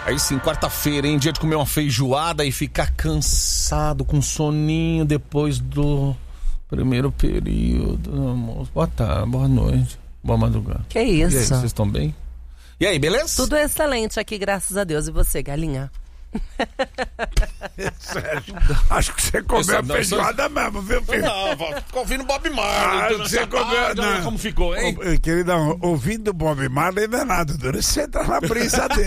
Aí sim, quarta-feira, hein? Dia de comer uma feijoada e ficar cansado, com soninho depois do primeiro período. Amor. Boa tarde, boa noite, boa madrugada. Que isso? E aí, vocês estão bem? E aí, beleza? Tudo excelente aqui, graças a Deus. E você, galinha? Sérgio, acho que você comeu a feijoada mesmo, viu, filho? Não, ficou ouvindo Bob Marley. Você comeu, não. Como ficou, hein? Queridão, ouvindo Bob Marley não é nada, duro. Você entra na brisa dele.